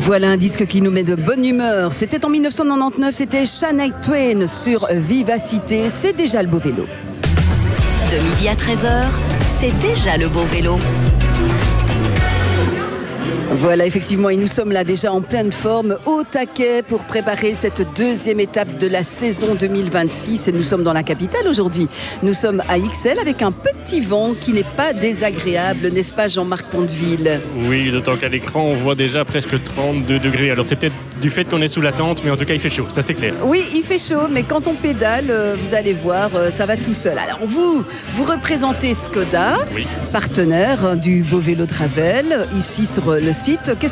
Voilà un disque qui nous met de bonne humeur. C'était en 1999, c'était Shania Twain sur Vivacité. C'est déjà le beau vélo. De midi à 13h, c'est déjà le beau vélo. Voilà, effectivement, et nous sommes là déjà en pleine forme, au taquet pour préparer cette deuxième étape de la saison 2026. Et nous sommes dans la capitale aujourd'hui. Nous sommes à Ixelles avec un petit vent qui n'est pas désagréable, n'est-ce pas Jean-Marc Ponteville? Oui, d'autant qu'à l'écran, on voit déjà presque 32 degrés. Alors c'est peut-être du fait qu'on est sous la tente, mais en tout cas, il fait chaud, ça c'est clair. Oui, il fait chaud, mais quand on pédale, vous allez voir, ça va tout seul. Alors vous représentez Skoda, Oui. partenaire du beau vélo de Ravel, ici sur le site. Qu'est-ce